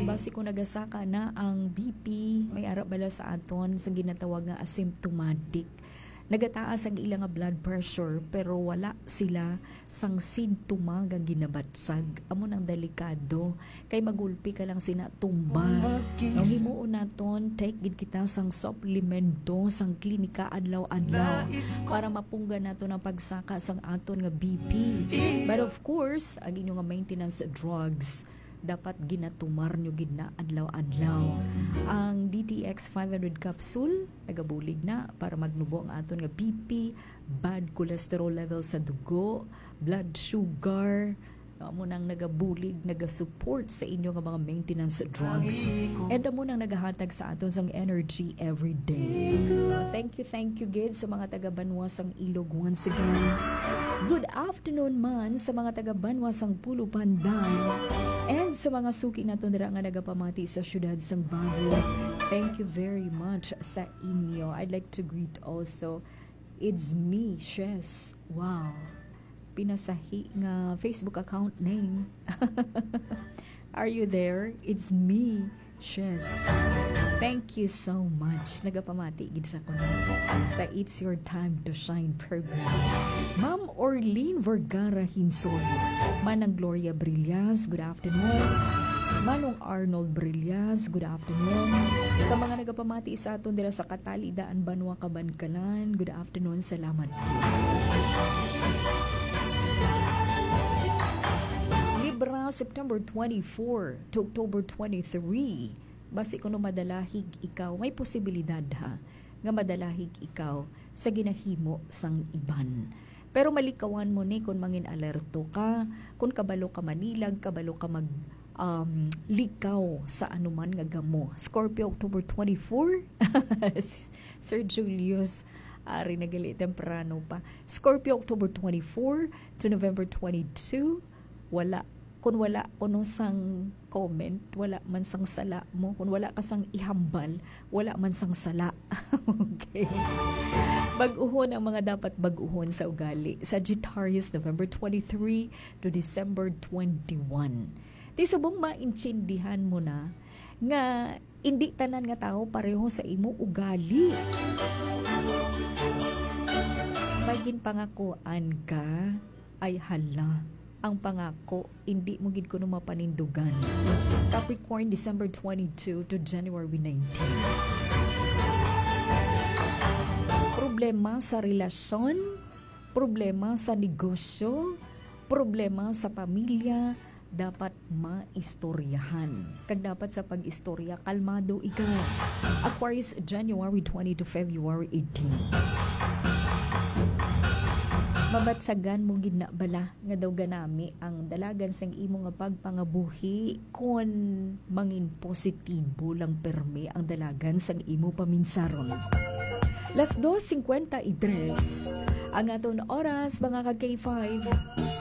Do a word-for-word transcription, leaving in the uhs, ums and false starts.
basi ko nagasaka na ang B P may ara bala sa aton sa ginatawag nga asymptomatic. Nagataas ang ilang nga blood pressure pero wala sila sang sintoma nga ginabatsag. Amo nang delikado kay magulpi ka lang sina tumba. Ang himuon naton take gid kita sang supplemento sang klinika adlaw-adlaw para mapunggan nato ang pagsaka sang aton nga B P. But of course, ang inyong nga maintenance drugs dapat ginatumar nyo gid na adlaw-adlaw. Ang D T X five hundred capsule nagabulig na para magnubo ang aton nga B P, bad cholesterol level sa dugo, blood sugar, amo nang nagabulig, nagasupport sa inyo nga mga maintenance drugs. And amo nang nagahatag sa aton sang energy every day. Thank you, thank you gid sa mga taga-Banwasang Ilog once again. Good afternoon man sa mga taga-Banwasang Pulo Pandan and sa mga suki nato dira nga nagapamati sa syudad sang Baguio. Thank you very much sa inyo. I'd like to greet also, it's me, Shes. Wow. Pinasahi nga Facebook account name. Are you there? It's me, Shes. Thank you so much. Nagapamati gid sa kuno sa It's Your Time to Shine program. Ma'am Orlene Vergara Hinsol, Manang Gloria Brillas, good afternoon. Manong Arnold Brillas, good afternoon. Sa mga nagapamati sa aton dira sa Katalidaan, Banwa, Kabankalan, good afternoon. Salamat po. Libra, September twenty-fourth to October twenty-third. Basi kuno madalahig ikaw, may posibilidad ha, nga madalahig ikaw sa ginahimo sang iban. Pero malikawan mo ni kung mangin alerto ka, kung kabalo ka manilag, kabalo ka mag um, likaw sa anuman nga gamo. Scorpio, October twenty-fourth. Sir Julius, ari nagali temprano pa. Scorpio, October twenty-fourth to November twenty-second. Wala kung wala kuno sang comment, wala man sang sala mo. Kung wala ka sang ihambal, wala man sang sala. Okay. Bag-uhon ang mga dapat bag-uhon sa ugali. Sagittarius, November twenty-third to December twenty-first. Di subong maintindihan mo na nga hindi tanan nga tao pareho sa imo ugali. Bagin pangakuan ka ay hala. Ang pangako, hindi mo gid kuno mapanindugan. Capricorn, December twenty-second to January nineteenth. Problema sa relasyon, problema sa negosyo, problema sa pamilya, dapat maistoryahan. Kag dapat sa pag-istorya, kalmado ikaw. Aquarius, January twentieth to February eighteenth. Mabatsagan mo gid na bala nga daw ganami ang dalagan sang imo nga pagpangabuhi kon mangin positibo lang perme ang dalagan sang imo paminsaron. Las dos fifty-three ang aton oras mga ka K five.